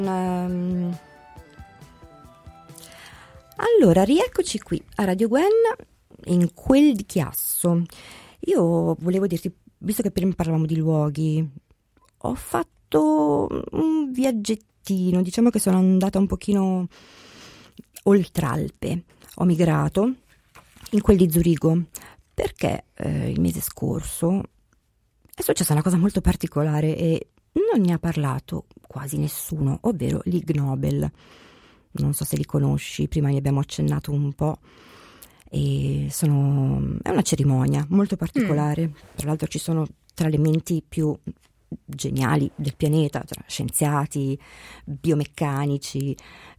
Allora, rieccoci qui a Radio Gwen in quel di Chiasso. Io volevo dirti, visto che prima parlavamo di luoghi, ho fatto un viaggettino, diciamo che sono andata un pochino oltralpe, ho migrato in quel di Zurigo, perché il mese scorso è successa una cosa molto particolare e non ne ha parlato quasi nessuno, ovvero l'Ig Nobel. Non so se li conosci, prima ne abbiamo accennato un po'. È una cerimonia molto particolare. Tra l'altro ci sono tra le menti più geniali del pianeta, tra scienziati, biomeccanici,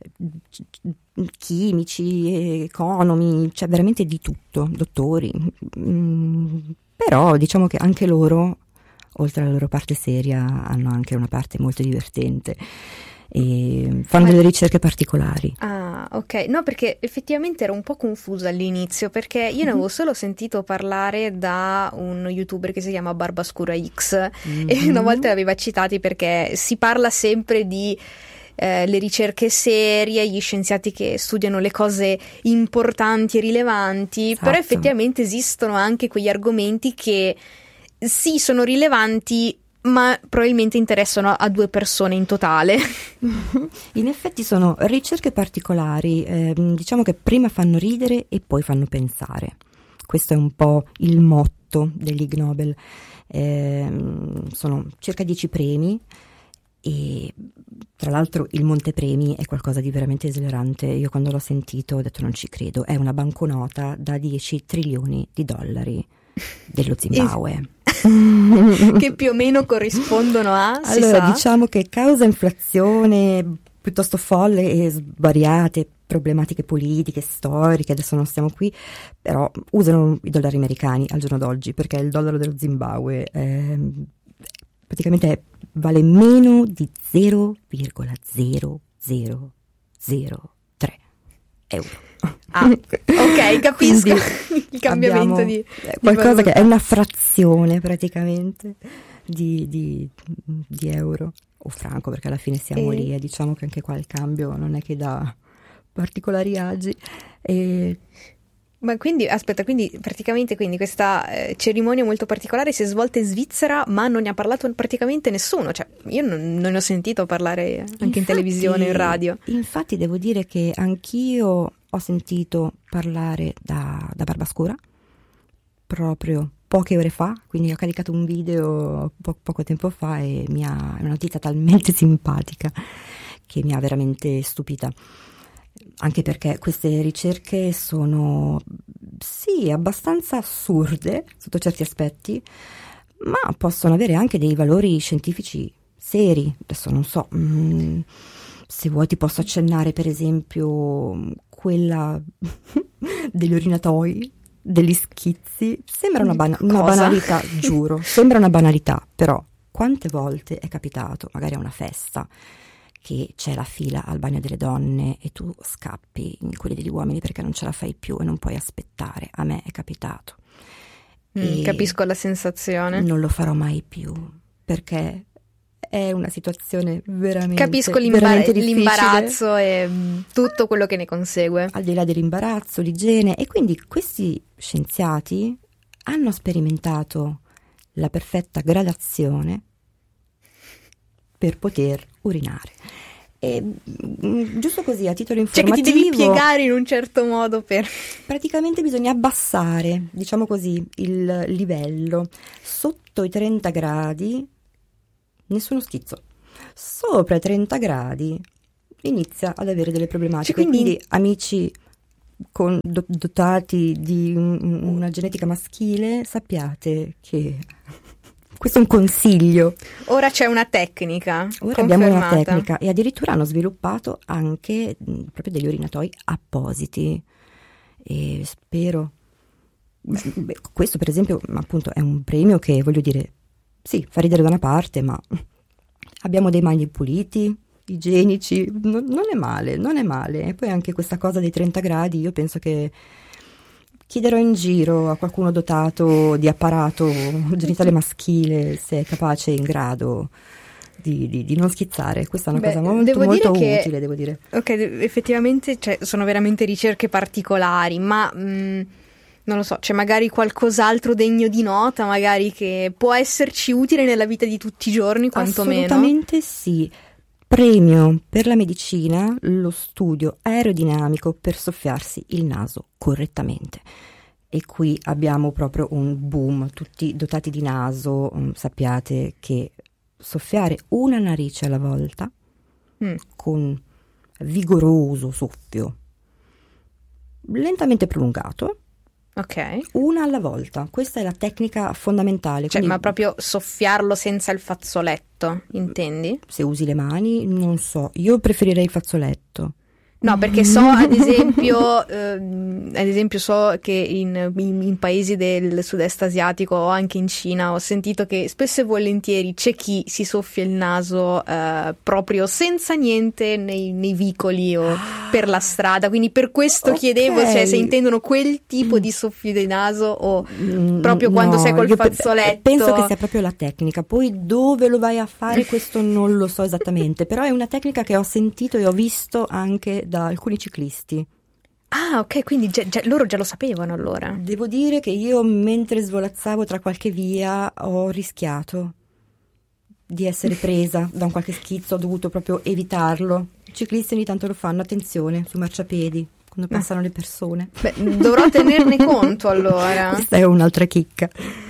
chimici, economi, c'è veramente di tutto, dottori. Però diciamo che anche loro, oltre alla loro parte seria, hanno anche una parte molto divertente e fanno delle ricerche particolari. Ah, ok. No, perché effettivamente ero un po' confusa all'inizio, perché io ne avevo solo sentito parlare da un youtuber che si chiama Barbascura X e una volta l'aveva citati perché si parla sempre di le ricerche serie, gli scienziati che studiano le cose importanti e rilevanti, Esatto. Però effettivamente esistono anche quegli argomenti che sì, sono rilevanti, ma probabilmente interessano a 2 persone in totale. In effetti sono ricerche particolari, diciamo che prima fanno ridere e poi fanno pensare. Questo è un po' il motto dell'Ig Nobel. Sono circa 10 premi e tra l'altro il montepremi è qualcosa di veramente esagerante. Io quando l'ho sentito ho detto non ci credo, è una banconota da 10 trilioni di dollari dello Zimbabwe. Che più o meno corrispondono a, allora, diciamo che causa inflazione piuttosto folle e svariate problematiche politiche, storiche, adesso non stiamo qui, però usano i dollari americani al giorno d'oggi, perché il dollaro dello Zimbabwe praticamente vale meno di 0,0003 euro. Ah, ok, capisco. Quindi il cambiamento di qualcosa valuta. che è una frazione praticamente di euro o franco, perché alla fine siamo lì e diciamo che anche qua il cambio non è che dà particolari agi. Ma quindi, aspetta, quindi praticamente questa cerimonia molto particolare si è svolta in Svizzera, ma non ne ha parlato praticamente nessuno, cioè io non ne ho sentito parlare anche in televisione, in radio. Infatti devo dire che anch'io ho sentito parlare da Barbascura proprio poche ore fa, quindi ho caricato un video poco tempo fa e è una notizia talmente simpatica che mi ha veramente stupita. Anche perché queste ricerche sono, sì, abbastanza assurde sotto certi aspetti, ma possono avere anche dei valori scientifici seri. Adesso non so, se vuoi ti posso accennare per esempio quella degli orinatoi, degli schizzi. Sembra una banalità, giuro, sembra una banalità, però quante volte è capitato, magari a una festa, che c'è la fila al bagno delle donne e tu scappi in quelli degli uomini perché non ce la fai più e non puoi aspettare. A me è capitato. Capisco la sensazione. Non lo farò mai più perché è una situazione veramente Capisco veramente difficile. l'imbarazzo e tutto quello che ne consegue. Al di là dell'imbarazzo, l'igiene, e quindi questi scienziati hanno sperimentato la perfetta gradazione per poter urinare. E giusto così a titolo informativo, cioè che ti devi piegare in un certo modo per praticamente bisogna abbassare, diciamo così, il livello. Sotto i 30 gradi nessuno schizzo, sopra i 30 gradi inizia ad avere delle problematiche. Cioè, quindi amici dotati di una genetica maschile, sappiate che questo è un consiglio. Ora c'è una tecnica. Ora abbiamo una tecnica e addirittura hanno sviluppato anche proprio degli orinatoi appositi e spero. Questo per esempio appunto è un premio che, voglio dire, sì, fa ridere da una parte, ma abbiamo dei bagni puliti, igienici, non è male, non è male. E poi anche questa cosa dei 30 gradi, io penso che chiederò in giro a qualcuno dotato di apparato genitale maschile se è capace e in grado di non schizzare. Questa è una cosa devo molto dire utile, devo dire. Ok, effettivamente sono veramente ricerche particolari, ma non lo so, c'è magari qualcos'altro degno di nota, magari che può esserci utile nella vita di tutti i giorni, quantomeno? Assolutamente sì. Premio per la medicina, lo studio aerodinamico per soffiarsi il naso correttamente. E qui abbiamo proprio un boom, tutti dotati di naso. Sappiate che soffiare una narice alla volta con vigoroso soffio, lentamente prolungato, ok, una alla volta. Questa è la tecnica fondamentale. Cioè, Quindi, ma proprio soffiarlo senza il fazzoletto, intendi? se usi le mani, non so, io preferirei il fazzoletto. No, perché so, ad esempio, so che in paesi del sud-est asiatico o anche in Cina ho sentito che spesso e volentieri c'è chi si soffia il naso proprio senza niente nei vicoli o per la strada, quindi per questo chiedevo se intendono quel tipo di soffio di naso o proprio quando sei col fazzoletto. Penso che sia proprio la tecnica, poi dove lo vai a fare questo non lo so esattamente, però è una tecnica che ho sentito e ho visto anche da alcuni ciclisti. Ah, ok, quindi loro già lo sapevano allora. Devo dire che io, mentre svolazzavo tra qualche via, ho rischiato di essere presa da un qualche schizzo, ho dovuto proprio evitarlo. I ciclisti ogni tanto lo fanno, attenzione, sui marciapiedi, quando passano le persone. Beh, dovrò tenerne conto allora. Questa è un'altra chicca.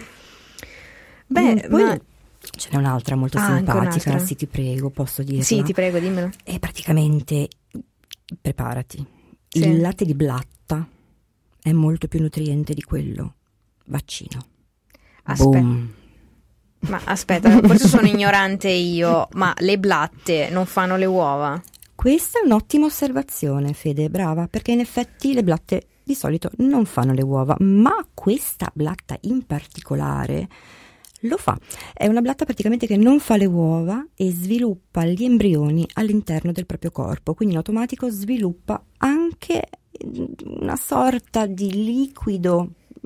Beh, poi ce n'è un'altra molto simpatica, un'altra. sì, ti prego, posso dirla? Sì, ti prego, dimmelo. E praticamente, preparati, Sì. il latte di blatta è molto più nutriente di quello vaccino. Boom. Ma aspetta, forse sono ignorante io, ma le blatte non fanno le uova? Questa è un'ottima osservazione, Fede, brava, perché in effetti le blatte di solito non fanno le uova, ma questa blatta in particolare lo fa. È una blatta praticamente che non fa le uova e sviluppa gli embrioni all'interno del proprio corpo, quindi in automatico sviluppa anche una sorta di liquido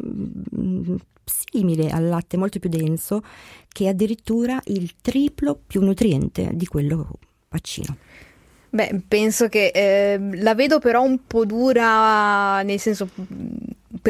simile al latte, molto più denso, che è addirittura il triplo più nutriente di quello vaccino. Beh, penso che la vedo però un po' dura, nel senso per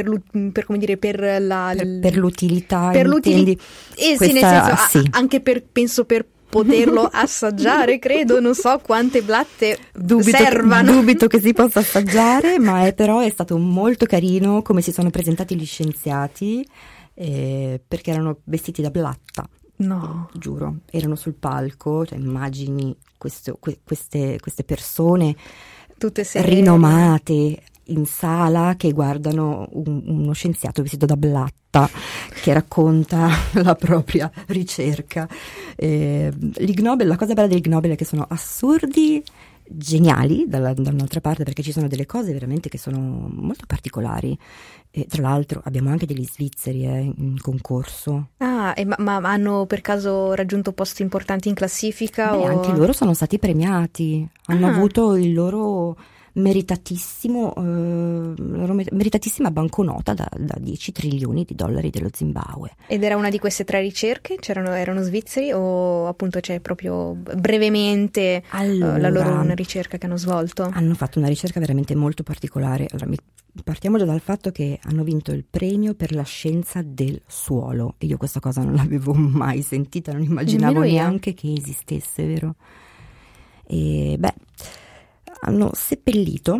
l'utilità, per l'utilità, sì, nel senso sì. Anche penso per poterlo assaggiare, credo, non so quante blatte servano. Dubito che si possa assaggiare, ma però è stato molto carino come si sono presentati gli scienziati, perché erano vestiti da blatta. No, giuro, erano sul palco, cioè immagini queste persone tutte serie rinomate in sala che guardano uno scienziato vestito da blatta che racconta la propria ricerca. L'Ig Nobel, la cosa bella dell'Ig Nobel è che sono assurdi, geniali da un'altra parte, perché ci sono delle cose veramente che sono molto particolari. E tra l'altro abbiamo anche degli svizzeri in concorso. Ah, ma hanno per caso raggiunto posti importanti in classifica? Anche loro sono stati premiati, hanno avuto il loro meritatissima banconota da 10 trilioni di dollari dello Zimbabwe. Ed era una di queste 3 ricerche? Erano svizzeri o appunto c'è proprio brevemente la loro una ricerca che hanno svolto? Hanno fatto una ricerca veramente molto particolare. Allora, partiamo già dal fatto che hanno vinto il premio per la scienza del suolo, e io questa cosa non l'avevo mai sentita, non immaginavo neanche che esistesse, vero? E hanno seppellito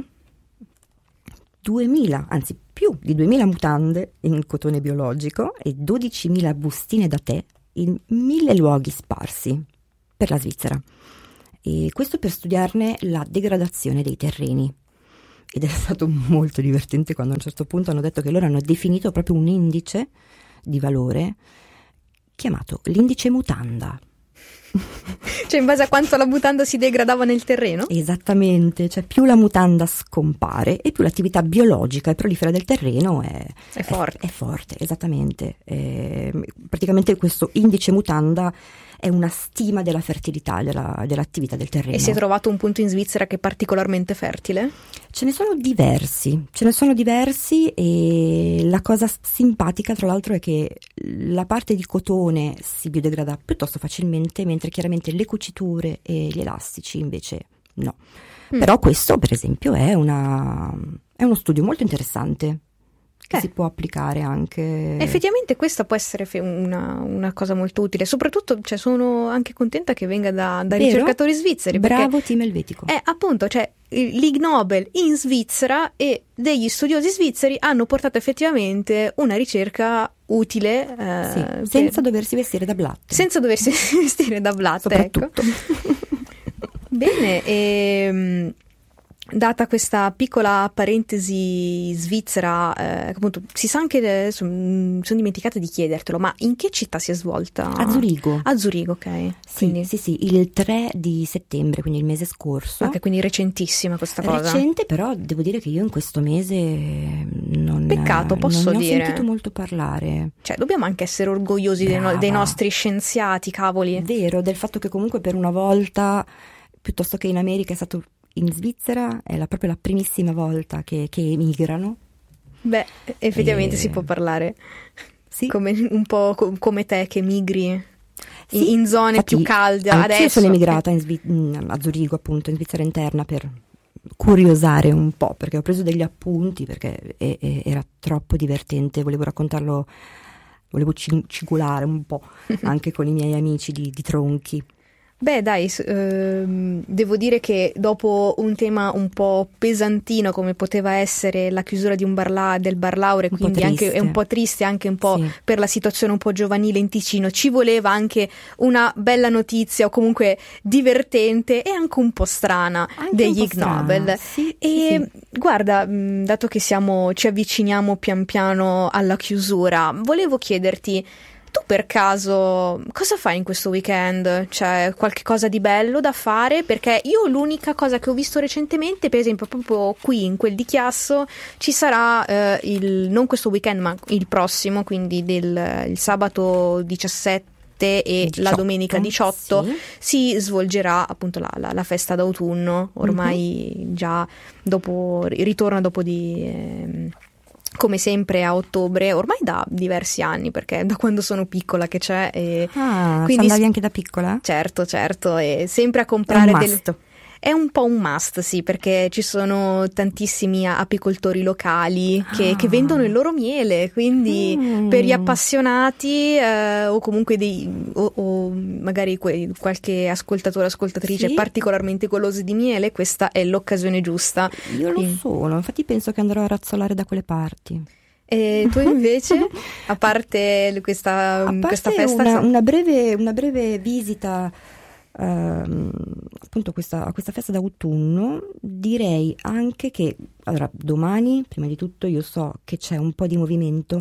2000, anzi più di 2000 mutande in cotone biologico e 12.000 bustine da tè in 1000 luoghi sparsi per la Svizzera, e questo per studiarne la degradazione dei terreni. Ed è stato molto divertente quando a un certo punto hanno detto che loro hanno definito proprio un indice di valore chiamato l'indice mutanda. Cioè in base a quanto la mutanda si degradava nel terreno? Esattamente, cioè più la mutanda scompare e più l'attività biologica e prolifera del terreno è forte. È forte, esattamente. Praticamente questo indice mutanda è una stima della fertilità, dell'attività del terreno. E si è trovato un punto in Svizzera che è particolarmente fertile? Ce ne sono diversi e la cosa simpatica tra l'altro è che la parte di cotone si biodegrada piuttosto facilmente, mentre chiaramente le cuciture e gli elastici invece no. Però questo per esempio è uno studio molto interessante che si può applicare anche. Effettivamente questa può essere una cosa molto utile, soprattutto sono anche contenta che venga da ricercatori svizzeri. Bravo team Elvetico. Appunto, l'Ig Nobel in Svizzera e degli studiosi svizzeri hanno portato effettivamente una ricerca utile. Senza doversi vestire da blatte. Senza doversi vestire da blatte, soprattutto. Ecco. Bene, data questa piccola parentesi svizzera, appunto, si sa anche, sono dimenticata di chiedertelo, ma in che città si è svolta? A Zurigo. A Zurigo, ok. Sì, il 3 di settembre, quindi il mese scorso. Ok, quindi recentissima questa cosa. Recente, però devo dire che io in questo mese Peccato, posso non dire. Ne ho sentito molto parlare. Dobbiamo anche essere orgogliosi dei nostri scienziati, cavoli. Vero, del fatto che comunque per una volta, piuttosto che in America, è stato in Svizzera, è proprio la primissima volta che emigrano. Beh, effettivamente si può parlare come un po' come te che migri in zone più calde. Adesso sono emigrata a Zurigo, appunto, in Svizzera interna, per curiosare un po', perché ho preso degli appunti, perché era troppo divertente, volevo raccontarlo, volevo cigolare un po' anche con i miei amici di Tronchi. Beh dai, devo dire che dopo un tema un po' pesantino come poteva essere la chiusura di del Bar Laure, quindi anche è un po' triste, anche un po' per la situazione un po' giovanile in Ticino, ci voleva anche una bella notizia o comunque divertente e anche un po' strana degli Ig Nobel. Guarda, dato che ci avviciniamo pian piano alla chiusura, volevo chiederti: tu per caso cosa fai in questo weekend? C'è qualche cosa di bello da fare? Perché io l'unica cosa che ho visto recentemente, per esempio proprio qui in quel di Chiasso, ci sarà non questo weekend ma il prossimo, quindi il sabato 17 e 18, la domenica 18 si svolgerà appunto la festa d'autunno, ormai già ritorna dopo come sempre a ottobre, ormai da diversi anni, perché da quando sono piccola che c'è. Quindi andavi anche da piccola? Certo, e sempre a comprare È un po' un must, sì, perché ci sono tantissimi apicoltori locali che vendono il loro miele, quindi per gli appassionati o comunque o magari qualche ascoltatrice particolarmente golosi di miele, questa è l'occasione giusta. Io lo sono, infatti penso che andrò a razzolare da quelle parti. E tu invece, a parte questa festa? Una breve visita appunto a questa festa d'autunno, direi anche che allora domani prima di tutto io so che c'è un po' di movimento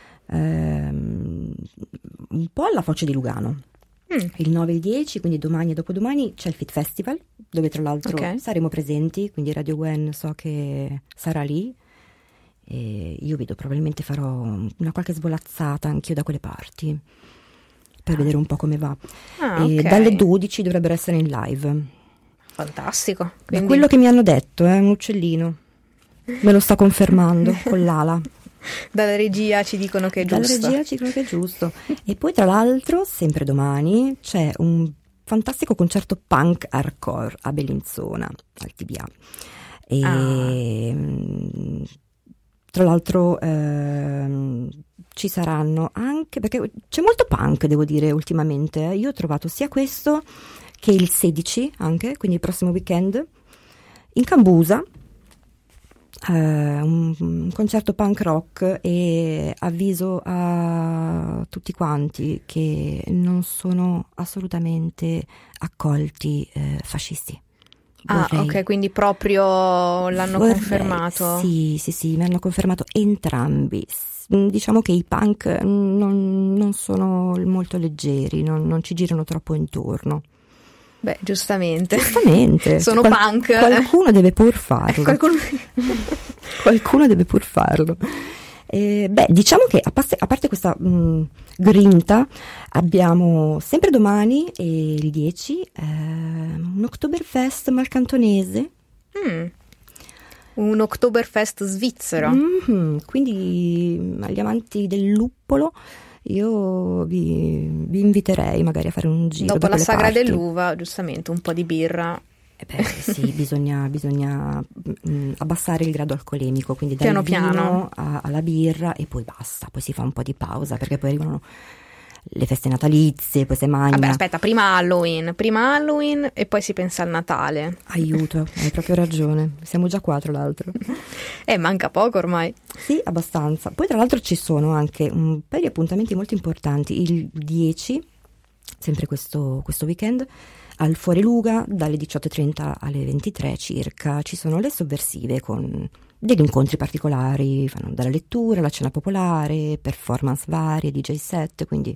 un po' alla Foce di Lugano, il 9 e il 10, quindi domani e dopodomani c'è il Fit Festival, dove tra l'altro saremo presenti, quindi Radio Gwen so che sarà lì e io vedo probabilmente farò una qualche svolazzata anch'io da quelle parti per vedere un po' come va. E dalle 12 dovrebbero essere in live. Fantastico. Da quello che mi hanno detto, un uccellino. Me lo sta confermando con l'ala. Dalla regia ci dicono che è giusto. E poi tra l'altro, sempre domani, c'è un fantastico concerto punk hardcore a Bellinzona, al TBA. E tra l'altro ci saranno anche, perché c'è molto punk, devo dire, ultimamente. Io ho trovato sia questo che il 16 anche, quindi il prossimo weekend, in Cambusa, un concerto punk rock, e avviso a tutti quanti che non sono assolutamente accolti fascisti. Ok, quindi proprio l'hanno confermato? Sì, mi hanno confermato entrambi. Diciamo che i punk non sono molto leggeri, non ci girano troppo intorno. Beh, giustamente. Sono punk. Qualcuno deve pur farlo. Qualcuno deve pur farlo. Diciamo che a parte questa grinta, abbiamo sempre domani e il 10 un Oktoberfest malcantonese Un Oktoberfest svizzero. Quindi agli amanti del luppolo io vi inviterei magari a fare un giro Dopo da la quelle sagra parti. dell'uva, giustamente, un po' di birra. Sì, bisogna abbassare il grado alcolemico, quindi dal Piano vino piano. alla birra e poi basta, poi si fa un po' di pausa perché poi arrivano le feste natalizie, poi si mangia. Vabbè, aspetta, prima Halloween e poi si pensa al Natale. Aiuto, hai proprio ragione, siamo già qua tra l'altro. Manca poco ormai. Sì, abbastanza. Poi tra l'altro ci sono anche un paio di appuntamenti molto importanti. Il 10, sempre questo weekend, al Fuori Luga, dalle 18:30 alle 23 circa, ci sono le Sovversive con degli incontri particolari, fanno dalla lettura, la cena popolare, performance varie, DJ set, quindi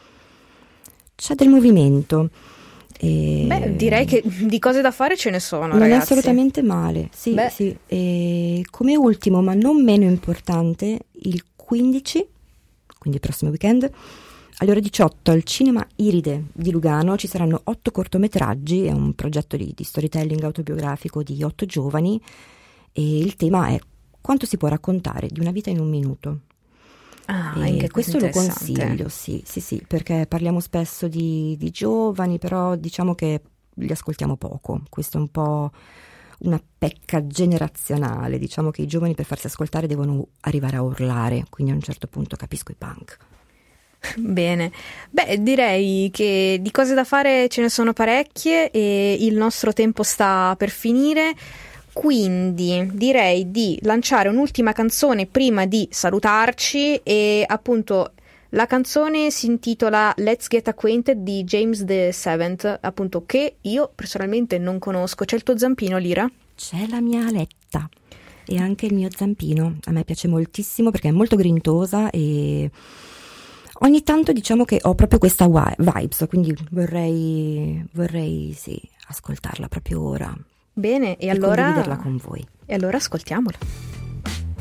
c'è del movimento. Beh, direi che di cose da fare ce ne sono, non ragazzi. è assolutamente male, sì, Beh. sì. E come ultimo, ma non meno importante, il 15, quindi il prossimo weekend, alle ore 18 al Cinema Iride di Lugano ci saranno 8 cortometraggi, è un progetto di storytelling autobiografico di 8 giovani e il tema è quanto si può raccontare di una vita in un minuto. Anche questo lo interessante. consiglio, sì, perché parliamo spesso di giovani, però diciamo che li ascoltiamo poco. Questo è un po' una pecca generazionale, diciamo che i giovani per farsi ascoltare devono arrivare a urlare, quindi a un certo punto capisco i punk. Bene, beh, direi che di cose da fare ce ne sono parecchie e il nostro tempo sta per finire. Quindi direi di lanciare un'ultima canzone prima di salutarci e appunto la canzone si intitola Let's Get Acquainted di James VII, appunto, che io personalmente non conosco. C'è il tuo zampino, Lira? C'è la mia Aletta e anche il mio zampino, a me piace moltissimo perché è molto grintosa e ogni tanto diciamo che ho proprio questa vibes, quindi vorrei sì, ascoltarla proprio ora. Bene, e allora condividerla con voi. E allora ascoltiamola.